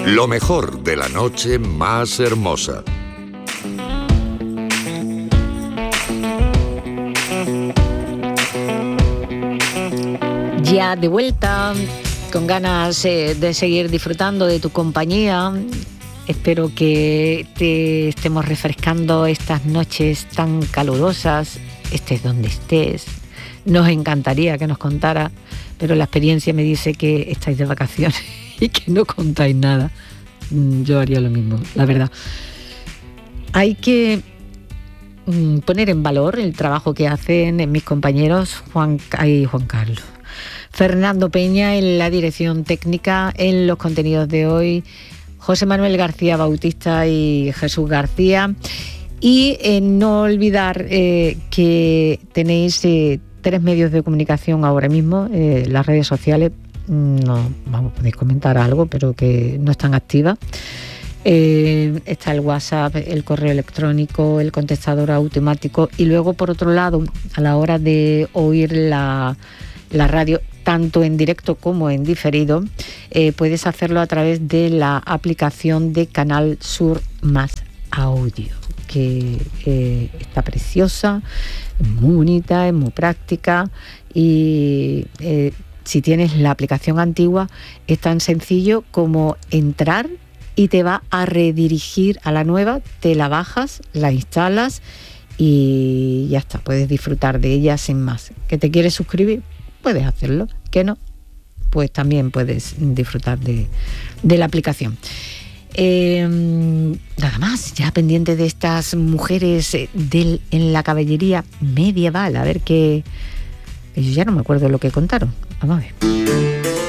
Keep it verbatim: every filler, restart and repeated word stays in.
Lo mejor de la noche más hermosa. Ya de vuelta, con ganas eh, de seguir disfrutando de tu compañía. Espero que te estemos refrescando estas noches tan calurosas, estés donde estés. Nos encantaría que nos contara, pero la experiencia me dice que estáis de vacaciones y que no contáis nada. Yo haría lo mismo, la verdad. Hay que mm, poner en valor el trabajo que hacen mis compañeros Juan y Juan Carlos. Fernando Peña en la dirección técnica, en los contenidos de hoy, José Manuel García Bautista y Jesús García. Y eh, no olvidar eh, que tenéis eh, tres medios de comunicación ahora mismo, eh, las redes sociales, no, vamos, podéis comentar algo, pero que no están activas. Eh, está el WhatsApp, el correo electrónico, el contestador automático, y luego, por otro lado, a la hora de oír la, la radio, tanto en directo como en diferido, eh, puedes hacerlo a través de la aplicación de Canal Sur Más Audio, que eh, está preciosa, es muy bonita, es muy práctica, y eh, si tienes la aplicación antigua es tan sencillo como entrar y te va a redirigir a la nueva, te la bajas, la instalas y ya está, puedes disfrutar de ella sin más. ¿Que te quieres suscribir? Puedes hacerlo. ¿Que no? Pues también puedes disfrutar de, de la aplicación. Eh, nada más, ya pendiente de estas mujeres del, en la caballería medieval, a ver qué... Yo ya no me acuerdo lo que contaron. Vamos a ver.